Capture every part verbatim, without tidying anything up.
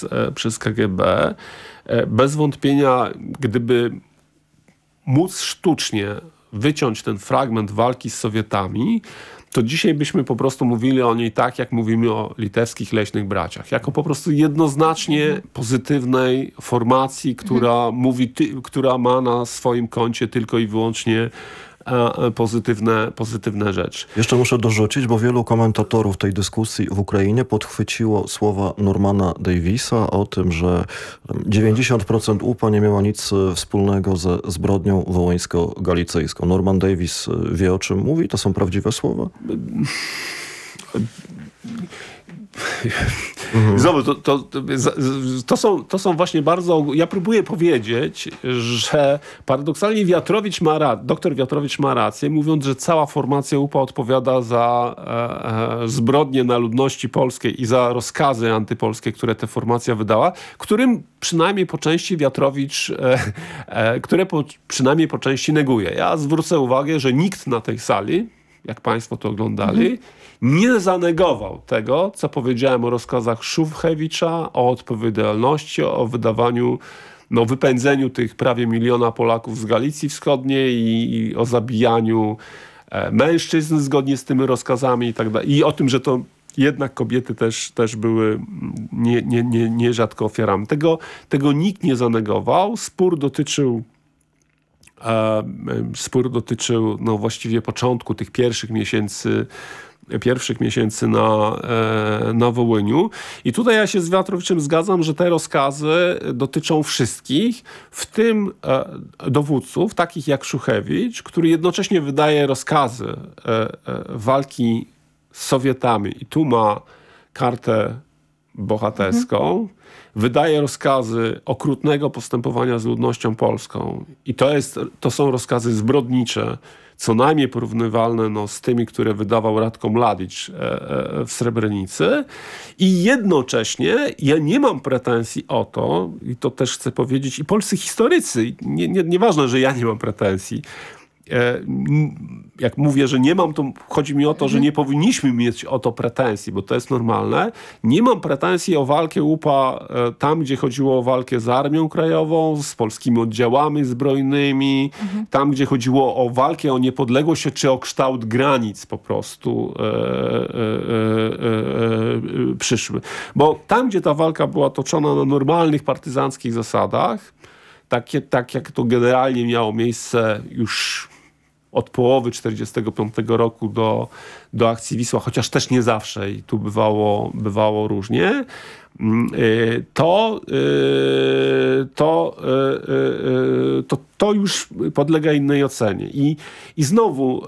przez, przez K G B. Bez wątpienia, gdyby móc sztucznie wyciąć ten fragment walki z Sowietami, to dzisiaj byśmy po prostu mówili o niej tak, jak mówimy o litewskich leśnych braciach. Jako po prostu jednoznacznie pozytywnej formacji, która mhm. mówi, ty, która ma na swoim koncie tylko i wyłącznie e, pozytywne, pozytywne rzeczy. Jeszcze muszę dorzucić, bo wielu komentatorów tej dyskusji w Ukrainie podchwyciło słowa Normana Davisa o tym, że dziewięćdziesiąt procent U P A nie miało nic wspólnego ze zbrodnią wołyńsko-galicyjską. Norman Davis wie, o czym mówi? To są prawdziwe słowa? Mhm. Znowu, to, to, to, to, są, to są właśnie bardzo... Ja próbuję powiedzieć, że paradoksalnie Wiatrowicz ma rację, doktor Wiatrowicz ma rację, mówiąc, że cała formacja U P A odpowiada za e, e, zbrodnie na ludności polskiej i za rozkazy antypolskie, które ta formacja wydała, którym przynajmniej po części Wiatrowicz, e, e, które po, przynajmniej po części neguje. Ja zwrócę uwagę, że nikt na tej sali, jak państwo to oglądali, mhm. nie zanegował tego, co powiedziałem o rozkazach Szuchewicza, o odpowiedzialności, o wydawaniu, no, wypędzeniu tych prawie miliona Polaków z Galicji Wschodniej i, i o zabijaniu e, mężczyzn zgodnie z tymi rozkazami i tak dalej. I o tym, że to jednak kobiety też, też były nie, nie, nie, nierzadko ofiarami. Tego, tego nikt nie zanegował. Spór dotyczył Spór dotyczył no, właściwie początku tych pierwszych miesięcy pierwszych miesięcy na, na Wołyniu. I tutaj ja się z Wiatrowiczem zgadzam, że te rozkazy dotyczą wszystkich, w tym dowódców, takich jak Szuchewicz, który jednocześnie wydaje rozkazy walki z Sowietami. I tu ma kartę bohaterską. Mhm. Wydaje rozkazy okrutnego postępowania z ludnością polską. I to, jest, to są rozkazy zbrodnicze, co najmniej porównywalne no, z tymi, które wydawał Radko Mladić e, e, w Srebrenicy. I jednocześnie ja nie mam pretensji o to, i to też chcę powiedzieć, i polscy historycy, nie, nie, nieważne, że ja nie mam pretensji, jak mówię, że nie mam, to chodzi mi o to, że nie powinniśmy mieć o to pretensji, bo to jest normalne. Nie mam pretensji o walkę U P A tam, gdzie chodziło o walkę z Armią Krajową, z polskimi oddziałami zbrojnymi, mhm. tam, gdzie chodziło o walkę o niepodległość, czy o kształt granic po prostu e, e, e, e, przyszły. Bo tam, gdzie ta walka była toczona na normalnych partyzanckich zasadach, takie, tak jak to generalnie miało miejsce już od połowy czterdziestego piątego roku do, do akcji Wisła, chociaż też nie zawsze i tu bywało, bywało różnie, to, to, to, to już podlega innej ocenie. I, i znowu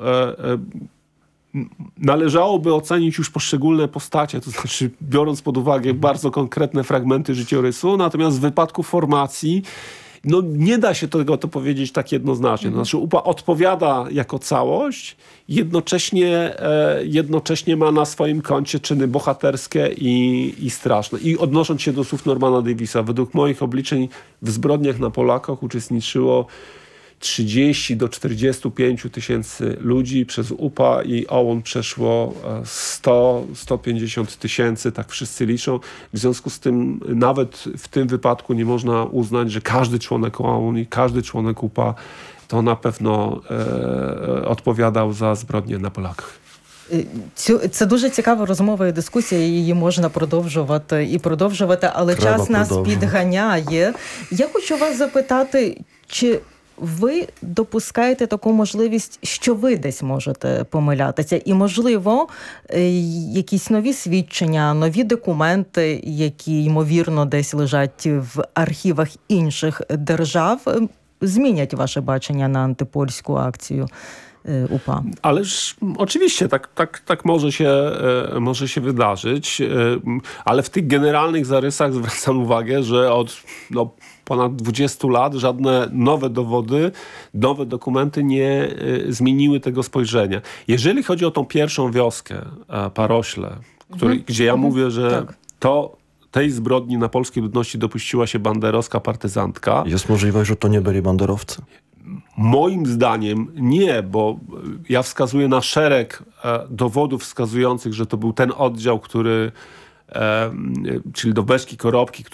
należałoby ocenić już poszczególne postacie, to znaczy biorąc pod uwagę bardzo konkretne fragmenty życiorysu, natomiast w wypadku formacji no nie da się tego to powiedzieć tak jednoznacznie. To znaczy U P A odpowiada jako całość, jednocześnie, e, jednocześnie ma na swoim koncie czyny bohaterskie i, i straszne. I odnosząc się do słów Normana Davisa, według moich obliczeń w zbrodniach na Polakach uczestniczyło trzydzieści do czterdziestu pięciu tysięcy ludzi. Przez U P A i O U N przeszło sto do stu pięćdziesięciu tysięcy, tak wszyscy liczą. W związku z tym nawet w tym wypadku nie można uznać, że każdy członek O U N i każdy członek U P A to na pewno e, odpowiadał za zbrodnie na Polakach. Це дуже цікава розмова і дискусія, її можна продовжувати і продовжувати, але Треба час нас продовжувати. підганяє. Я хочу вас запитати, чи ви допускаєте таку можливість, що ви десь можете помилятися? І, можливо, якісь нові свідчення, нові документи, які, ймовірно, десь лежать в архівах інших держав, змінять ваше бачення на антипольську акцію U P A. Ależ oczywiście tak, tak, tak może, się, e, może się wydarzyć, e, ale w tych generalnych zarysach zwracam uwagę, że od no, ponad dwudziestu lat żadne nowe dowody, nowe dokumenty nie e, zmieniły tego spojrzenia. Jeżeli chodzi o tą pierwszą wioskę, e, Parośle, który, mhm. gdzie ja mhm. mówię, że tak. to tej zbrodni na polskiej ludności dopuściła się banderowska partyzantka. Jest możliwość, że to nie byli banderowcy? Moim zdaniem nie, bo ja wskazuję na szereg e, dowodów wskazujących, że to był ten oddział, który, e, czyli do Beszki Korobki,